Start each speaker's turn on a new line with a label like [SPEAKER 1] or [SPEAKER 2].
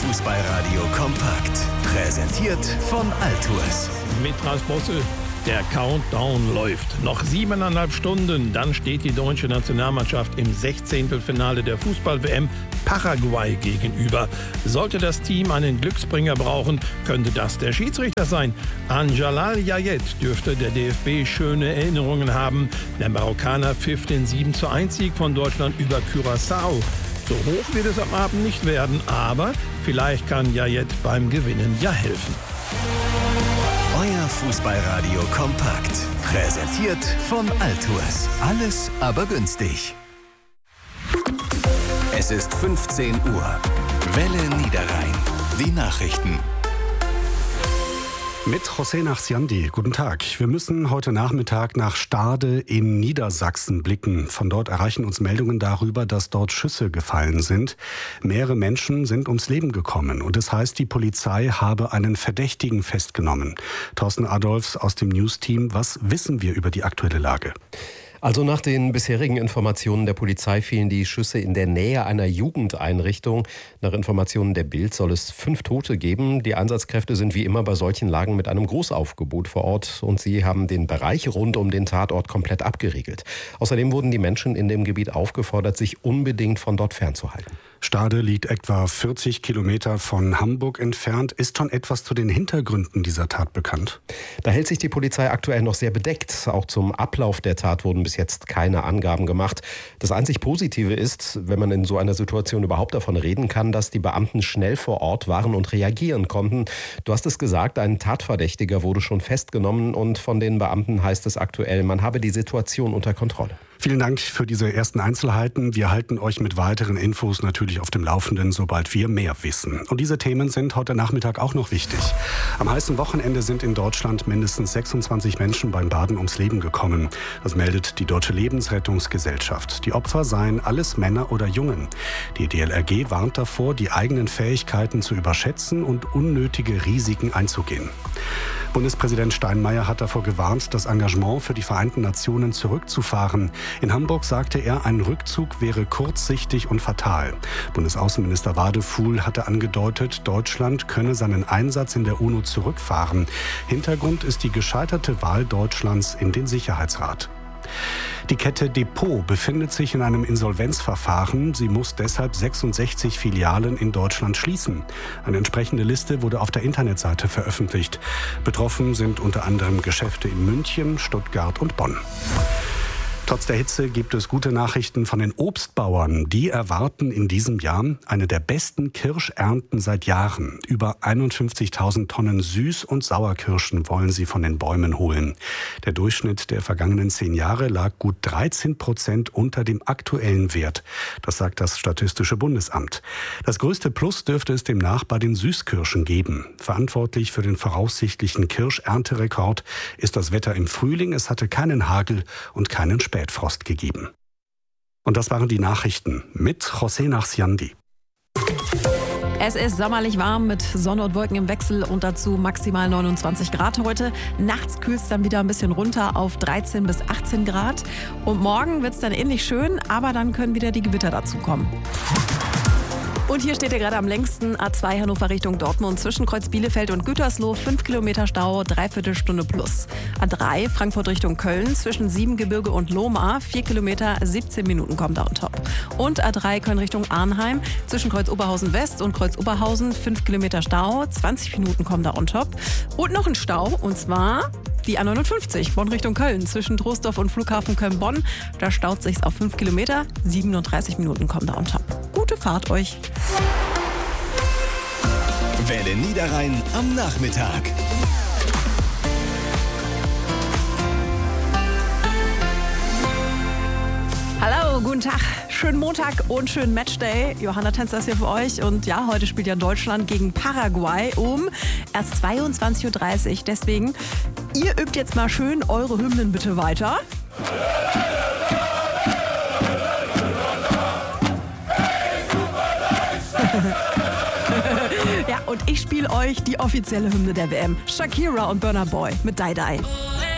[SPEAKER 1] Fußballradio kompakt. Präsentiert von Altours.
[SPEAKER 2] Mit Ralf Bosse. Der Countdown läuft. Noch 7,5 Stunden, dann steht die deutsche Nationalmannschaft im 16. Finale der Fußball-WM Paraguay gegenüber. Sollte das Team einen Glücksbringer brauchen, könnte das der Schiedsrichter sein. An Jalal Yayet dürfte der DFB schöne Erinnerungen haben. Der Marokkaner pfiff den 7:1-Sieg von Deutschland über Curaçao. So hoch wird es am Abend nicht werden, aber vielleicht kann Yayet beim Gewinnen ja helfen.
[SPEAKER 1] Euer Fußballradio kompakt. Präsentiert von Altours. Alles aber günstig. Es ist 15 Uhr. Welle Niederrhein. Die Nachrichten.
[SPEAKER 3] Mit José Nachsiandi. Guten Tag. Wir müssen heute Nachmittag nach Stade in Niedersachsen blicken. Von dort erreichen uns Meldungen darüber, dass dort Schüsse gefallen sind. Mehrere Menschen sind ums Leben gekommen. Und es heißt, die Polizei habe einen Verdächtigen festgenommen. Thorsten Adolfs aus dem News-Team. Was wissen wir über die aktuelle Lage?
[SPEAKER 4] Also nach den bisherigen Informationen der Polizei fielen die Schüsse in der Nähe einer Jugendeinrichtung. Nach Informationen der Bild soll es 5 Tote geben. Die Einsatzkräfte sind wie immer bei solchen Lagen mit einem Großaufgebot vor Ort und sie haben den Bereich rund um den Tatort komplett abgeriegelt. Außerdem wurden die Menschen in dem Gebiet aufgefordert, sich unbedingt von dort fernzuhalten.
[SPEAKER 3] Stade liegt etwa 40 Kilometer von Hamburg entfernt. Ist schon etwas zu den Hintergründen dieser Tat bekannt?
[SPEAKER 4] Da hält sich die Polizei aktuell noch sehr bedeckt. Auch zum Ablauf der Tat wurden bis jetzt keine Angaben gemacht. Das einzig Positive ist, wenn man in so einer Situation überhaupt davon reden kann, dass die Beamten schnell vor Ort waren und reagieren konnten. Du hast es gesagt, ein Tatverdächtiger wurde schon festgenommen und von den Beamten heißt es aktuell, man habe die Situation unter Kontrolle.
[SPEAKER 3] Vielen Dank für diese ersten Einzelheiten. Wir halten euch mit weiteren Infos natürlich auf dem Laufenden, sobald wir mehr wissen. Und diese Themen sind heute Nachmittag auch noch wichtig. Am heißen Wochenende sind in Deutschland mindestens 26 Menschen beim Baden ums Leben gekommen. Das meldet die Deutsche Lebensrettungsgesellschaft. Die Opfer seien alles Männer oder Jungen. Die DLRG warnt davor, die eigenen Fähigkeiten zu überschätzen und unnötige Risiken einzugehen. Bundespräsident Steinmeier hat davor gewarnt, das Engagement für die Vereinten Nationen zurückzufahren. In Hamburg sagte er, ein Rückzug wäre kurzsichtig und fatal. Bundesaußenminister Wadefuhl hatte angedeutet, Deutschland könne seinen Einsatz in der UNO zurückfahren. Hintergrund ist die gescheiterte Wahl Deutschlands in den Sicherheitsrat. Die Kette Depot befindet sich in einem Insolvenzverfahren. Sie muss deshalb 66 Filialen in Deutschland schließen. Eine entsprechende Liste wurde auf der Internetseite veröffentlicht. Betroffen sind unter anderem Geschäfte in München, Stuttgart und Bonn. Trotz der Hitze gibt es gute Nachrichten von den Obstbauern. Die erwarten in diesem Jahr eine der besten Kirschernten seit Jahren. Über 51.000 Tonnen Süß- und Sauerkirschen wollen sie von den Bäumen holen. Der Durchschnitt der vergangenen 10 Jahre lag gut 13% unter dem aktuellen Wert. Das sagt das Statistische Bundesamt. Das größte Plus dürfte es demnach bei den Süßkirschen geben. Verantwortlich für den voraussichtlichen Kirschernterekord ist das Wetter im Frühling. Es hatte keinen Hagel und keinen Spätfrost gegeben. Und das waren die Nachrichten mit José Nachsiandi.
[SPEAKER 5] Es ist sommerlich warm mit Sonne und Wolken im Wechsel und dazu maximal 29 Grad heute. Nachts kühlt es dann wieder ein bisschen runter auf 13 bis 18 Grad. Und morgen wird es dann ähnlich schön, aber dann können wieder die Gewitter dazukommen. Und hier steht er gerade am längsten, A2 Hannover Richtung Dortmund zwischen Kreuz Bielefeld und Gütersloh, 5 Kilometer Stau, 3/4 Stunde plus. A3 Frankfurt Richtung Köln zwischen Siebengebirge und Lohmar, 4 Kilometer, 17 Minuten kommt da on top. Und A3 Köln Richtung Arnheim zwischen Kreuz Oberhausen West und Kreuz Oberhausen, 5 Kilometer Stau, 20 Minuten kommt da on top. Und noch ein Stau, und zwar die A59 Bonn Richtung Köln zwischen Troisdorf und Flughafen Köln-Bonn. Da staut sich's auf 5 Kilometer, 37 Minuten kommt da on top. Gute Fahrt euch.
[SPEAKER 1] Welle Niederrhein am Nachmittag.
[SPEAKER 5] Hallo, guten Tag. Schönen Montag und schönen Matchday. Johanna Tänzer ist hier für euch. Und ja, heute spielt ja Deutschland gegen Paraguay um erst 22:30 Uhr. Deswegen, ihr übt jetzt mal schön eure Hymnen bitte weiter. Ja, und ich spiele euch die offizielle Hymne der WM. Shakira und Burna Boy mit Die Die.